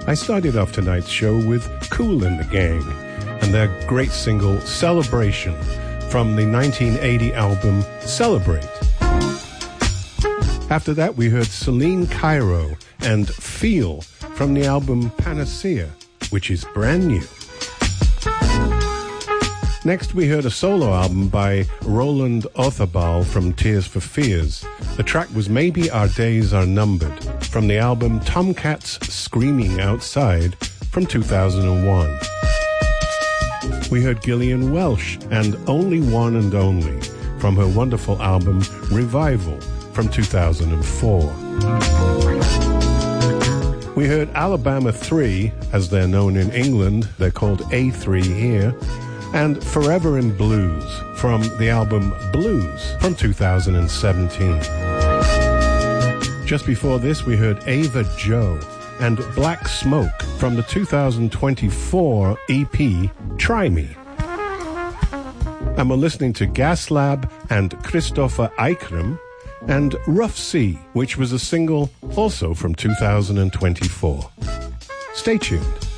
I started off tonight's show with Kool and the Gang and their great single Celebration from the 1980 album Celebrate. After that, we heard Celine Cairo and Feel from the album Panacea, which is brand new. Next, we heard a solo album by Roland Otharbal from Tears for Fears. The track was Maybe Our Days Are Numbered from the album Tomcats Screaming Outside from 2001. We heard Gillian Welch and Only One and Only from her wonderful album Revival from 2004. We heard Alabama 3, as they're known in England. They're called A3 here. And Forever in Blues from the album Blues from 2017. Just before this, we heard Ava Joe and Black Smoke from the 2024 EP Try Me. And we're listening to Gas Lab and Christopher Eikrem and Rough Sea, which was a single also from 2024. Stay tuned.